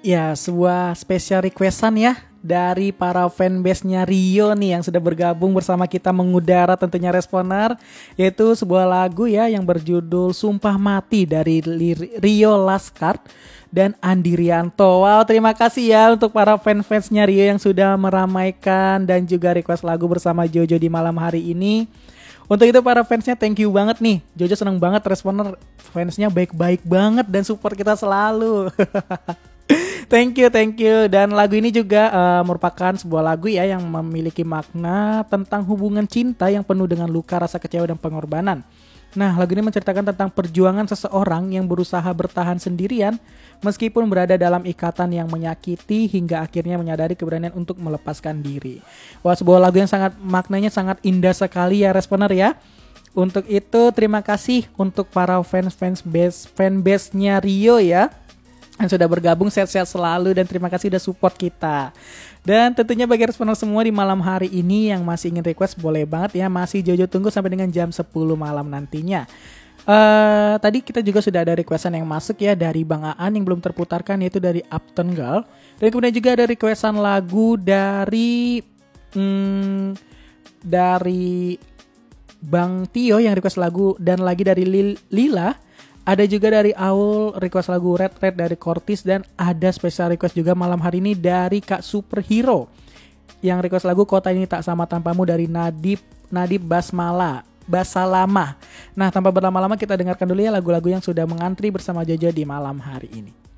Ya, sebuah special requestan ya dari para fanbase-nya Rio nih yang sudah bergabung bersama kita mengudara tentunya Responer, yaitu sebuah lagu ya yang berjudul Sumpah Mati dari Rio Laskar dan Andi Rianto. Wow, terima kasih ya untuk para fans-fansnya Rio yang sudah meramaikan dan juga request lagu bersama Jojo di malam hari ini. Untuk itu para fansnya thank you banget nih. Jojo seneng banget Responer fansnya baik-baik banget dan support kita selalu. Thank you, thank you. Dan lagu ini juga merupakan sebuah lagu ya yang memiliki makna tentang hubungan cinta yang penuh dengan luka, rasa kecewa, dan pengorbanan. Nah, lagu ini menceritakan tentang perjuangan seseorang yang berusaha bertahan sendirian meskipun berada dalam ikatan yang menyakiti hingga akhirnya menyadari keberanian untuk melepaskan diri. Wah, sebuah lagu yang sangat maknanya sangat indah sekali ya Responer ya. Untuk itu terima kasih untuk para fanbase-nya Rio ya yang sudah bergabung, sehat-sehat selalu dan terima kasih udah support kita. Dan tentunya bagi Responer semua di malam hari ini yang masih ingin request boleh banget ya, masih Jojo tunggu sampai dengan jam 10 malam nantinya. Tadi kita juga sudah ada requestan yang masuk ya dari Bang Aan yang belum terputarkan, yaitu dari Upton Girl. Dan kemudian juga ada requestan lagu dari Bang Tio yang request lagu, dan lagi dari Lila. Ada juga dari Aul request lagu Red Red dari Cortis, dan ada special request juga malam hari ini dari Kak Superhero yang request lagu Kota Ini Tak Sama Tanpamu dari Nadib Basalama. Nah, tanpa berlama-lama kita dengarkan dulu ya lagu-lagu yang sudah mengantri bersama Jojo di malam hari ini.